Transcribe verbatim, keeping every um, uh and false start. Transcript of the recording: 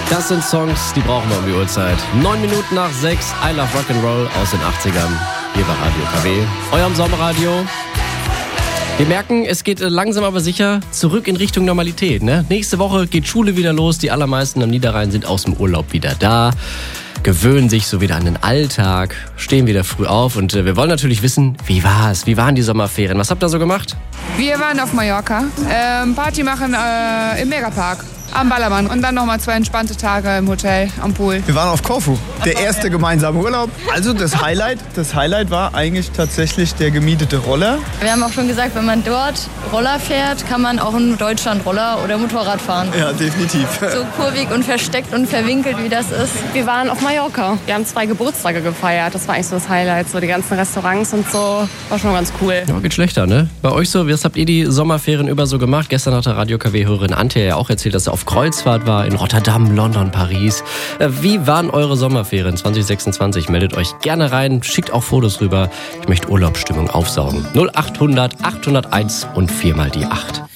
Das sind Songs, die brauchen wir um die Uhrzeit. Neun Minuten nach sechs, I Love Rock'n'Roll aus den achtzigern. Hier bei Radio K W, eurem Sommerradio. Wir merken, es geht langsam aber sicher zurück in Richtung Normalität. Ne? Nächste Woche geht Schule wieder los. Die allermeisten am Niederrhein sind aus dem Urlaub wieder da, gewöhnen sich so wieder an den Alltag, stehen wieder früh auf. Und äh, wir wollen natürlich wissen, wie war es? Wie waren die Sommerferien? Was habt ihr so gemacht? Wir waren auf Mallorca, ähm, Party machen äh, im Megapark. Am Ballermann und dann nochmal zwei entspannte Tage im Hotel am Pool. Wir waren auf Korfu, der erste gemeinsame Urlaub. Also das Highlight, das Highlight war eigentlich tatsächlich der gemietete Roller. Wir haben auch schon gesagt, wenn man dort Roller fährt, kann man auch in Deutschland Roller oder Motorrad fahren. Ja, definitiv. So kurvig und versteckt und verwinkelt, wie das ist. Wir waren auf Mallorca. Wir haben zwei Geburtstage gefeiert. Das war eigentlich so das Highlight. So die ganzen Restaurants und so. War schon ganz cool. Ja, geht schlechter, ne? Bei euch so, was habt ihr die Sommerferien über so gemacht? Gestern hat der Radio K W-Hörerin Antje ja auch erzählt, dass er auf Kreuzfahrt war in Rotterdam, London, Paris. Wie waren eure Sommerferien zwanzig sechsundzwanzig? Meldet euch gerne rein, schickt auch Fotos rüber. Ich möchte Urlaubsstimmung aufsaugen. null acht hundert achthunderteins und viermal die acht.